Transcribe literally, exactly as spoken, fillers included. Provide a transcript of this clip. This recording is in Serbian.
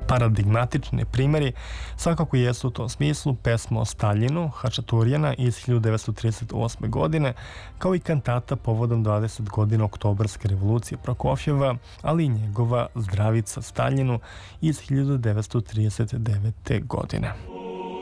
Paradigmatični primjeri svakako jesu u tom smislu pesma o Staljinu Hačaturjana iz hiljadu devetsto trideset osme. godine, kao i kantata povodom dvadeset godina Oktobarske revolucije Prokofjeva, ali i njegova Zdravica Staljinu iz hiljadu devetsto trideset devete. godine.